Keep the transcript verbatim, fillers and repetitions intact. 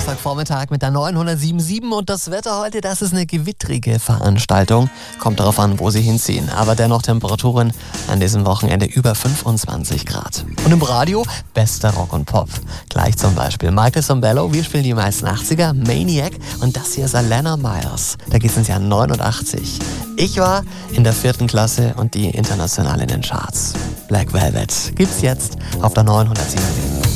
Donnerstagvormittag mit der neunhundertsiebenundsiebzig und das Wetter heute, das ist eine gewittrige Veranstaltung. Kommt darauf an, wo Sie hinziehen. Aber dennoch Temperaturen an diesem Wochenende über fünfundzwanzig Grad. Und im Radio bester Rock und Pop. Gleich zum Beispiel Michael Sambello, wir spielen die meisten achtziger, Maniac und das hier ist Alana Miles. Da geht's ins Jahr neunundachtzig. Ich war in der vierten Klasse und die international in den Charts. Black Velvet gibt's jetzt auf der neunhundertsiebenundsiebzig.